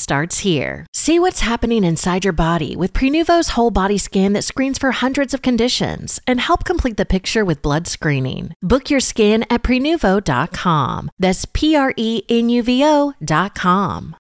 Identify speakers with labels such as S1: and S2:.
S1: starts here. See what's happening inside your body with Prenuvo's whole body scan that screens for hundreds of conditions and help complete the picture with blood screening. Book your scan at Prenuvo.com. That's Prenuvo.com.